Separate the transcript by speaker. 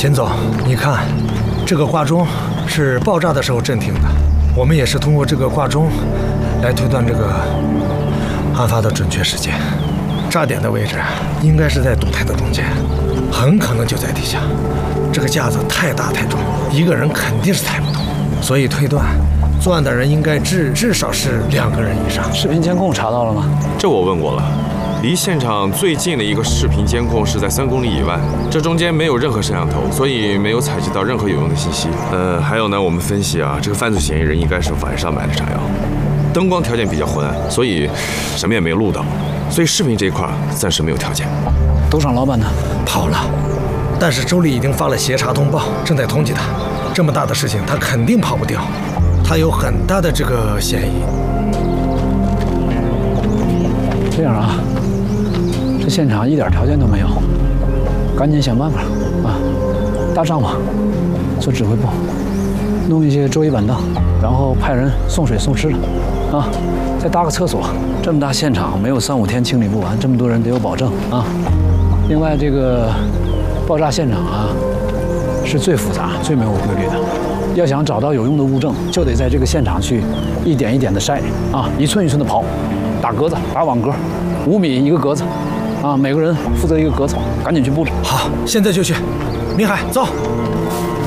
Speaker 1: 秦总，你看，这个挂钟是爆炸的时候震停的，我们也是通过这个挂钟来推断这个案发的准确时间。炸点的位置应该是在赌台的中间，很可能就在地下。这个架子太大太重，一个人肯定是抬不动，所以推断作案的人应该至少是2个人以上。
Speaker 2: 视频监控查到了吗？
Speaker 3: 这我问过了。离现场最近的一个视频监控是在3公里以外，这中间没有任何摄像头，所以没有采集到任何有用的信息。还有呢，我们分析啊，这个犯罪嫌疑人应该是晚上买的炸药，灯光条件比较昏暗，所以什么也没有录到，所以视频这一块暂时没有条件。
Speaker 2: 赌场老板呢？
Speaker 1: 跑了，但是周丽已经发了协查通报，正在通缉他。这么大的事情，他肯定跑不掉，他有很大的这个嫌疑。
Speaker 2: 这样啊。这现场一点条件都没有，赶紧想办法啊！搭帐篷，做指挥部，弄一些桌椅板凳，然后派人送水送吃的，啊，再搭个厕所。这么大现场，没有3、5天清理不完，这么多人得有保证啊。另外，这个爆炸现场啊，是最复杂、最没有规律的。要想找到有用的物证，就得在这个现场去一点一点的筛啊，一寸一寸的刨，打格子，打网格，5米一个格子。啊，每个人负责一个格子，赶紧去布置。
Speaker 1: 好，现在就去。明海，走。